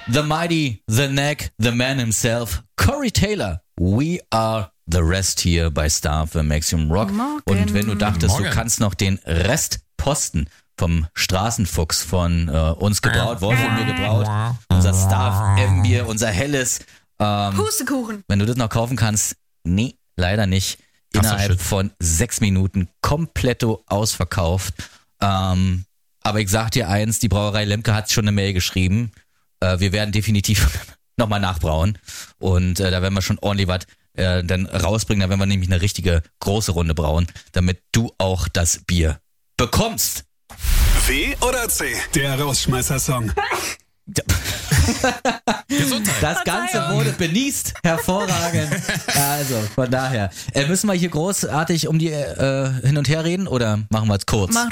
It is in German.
The Mighty, The Neck, The Man himself, Corey Taylor. We are the rest hier bei Star für Maximum Rock. Morgen. Und wenn du dachtest, Morgen. du kannst noch den Restposten vom Straßenfuchs von uns gebraut, Wolf und mir gebraut, unser Star M-Bier, unser helles, Pustekuchen. wenn du das noch kaufen kannst, nee, leider nicht. Ach so, Innerhalb shit. von 6 Minuten kompletto ausverkauft. Aber ich sag dir eins, die Brauerei Lemke hat schon eine Mail geschrieben. Wir werden definitiv nochmal nachbrauen. Und da werden wir schon ordentlich was dann rausbringen. Da werden wir nämlich eine richtige große Runde brauen, damit du auch das Bier bekommst. W oder C? Der Rausschmeißer-Song. Gesundheit. Das Ganze wurde benießt. Hervorragend. Also, von daher. Müssen wir hier großartig um die hin und her reden oder machen wir es kurz? Mach